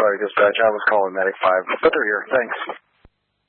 Sorry, dispatch. I was calling Medic 5, but they're here. Thanks.